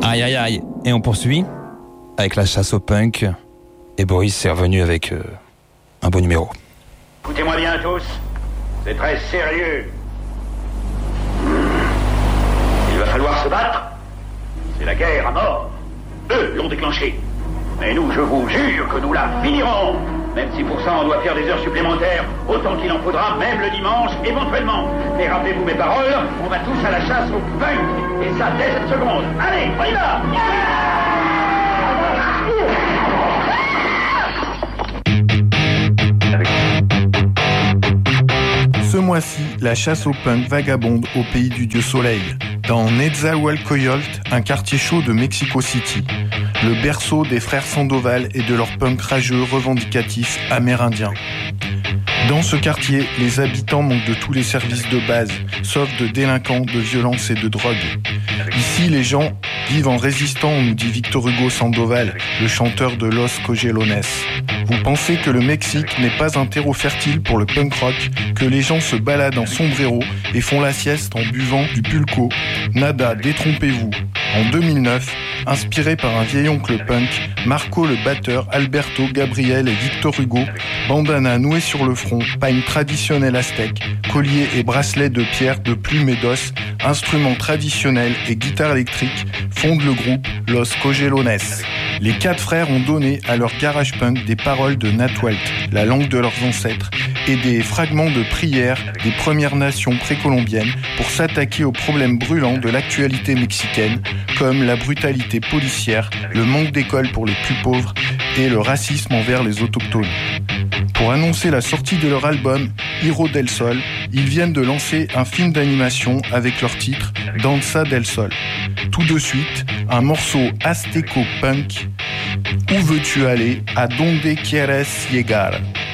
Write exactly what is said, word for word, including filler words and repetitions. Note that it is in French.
Aïe aïe aïe. Et on poursuit avec la chasse au punk. Et Boris est revenu avec euh, un beau numéro. Écoutez-moi bien tous, c'est très sérieux. Il va falloir se battre. C'est la guerre à mort. Eux l'ont déclenchée. Mais nous, je vous jure que nous la finirons. Même si pour ça on doit faire des heures supplémentaires, autant qu'il en faudra, même le dimanche, éventuellement. Mais rappelez-vous mes paroles, on va tous à la chasse au punk. Et ça dès cette seconde. Allez, on y va. Ce mois-ci, la chasse au punk vagabonde au pays du dieu soleil, dans Nezahualcóyotl, un quartier chaud de Mexico City, le berceau des frères Sandoval et de leur punk rageux revendicatif amérindien. Dans ce quartier, les habitants manquent de tous les services de base, sauf de délinquants, de violence et de drogue. Ici, les gens vivent en résistant, nous dit Victor Hugo Sandoval, le chanteur de Los Cogelones. Vous pensez que le Mexique n'est pas un terreau fertile pour le punk rock, que les gens se baladent en sombrero et font la sieste en buvant du pulco? Nada, détrompez-vous. En deux mille neuf, inspiré par un vieil oncle punk, Marco le batteur, Alberto, Gabriel et Victor Hugo, bandana noué sur le front, pagne traditionnelle aztèque, collier et bracelet de pierre, de plumes et d'os, instruments traditionnels et guitare électrique fondent le groupe Los Cogelones. Les quatre frères ont donné à leur garage punk des paroles de Nahuatl, la langue de leurs ancêtres, et des fragments de prières des Premières Nations précolombiennes pour s'attaquer aux problèmes brûlants de l'actualité mexicaine, comme la brutalité policière, le manque d'école pour les plus pauvres et le racisme envers les autochtones. Pour annoncer la sortie de leur album Hiro del Sol, ils viennent de lancer un film d'animation avec leur titre Danza del Sol. Tout de suite, un morceau azteco-punk. Où veux-tu aller? A donde quieres llegar?